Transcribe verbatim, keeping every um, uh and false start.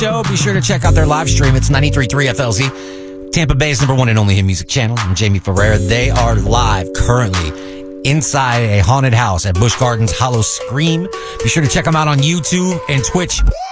show. Be sure to check out their live stream. It's ninety-three point three F L Z, Tampa Bay's number one and only hit music channel. I'm Jamie Ferrer. They are live currently inside a haunted house at Busch Gardens Hollow Scream. Be sure to check them out on YouTube and Twitch.